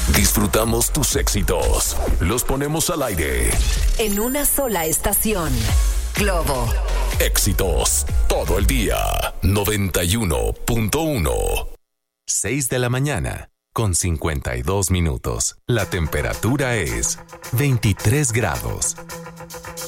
Disfrutamos tus éxitos. Los ponemos al aire. En una sola estación. Globo. Éxitos todo el día. 91.1. 6 de la mañana, con 52 minutos. La temperatura es 23 grados.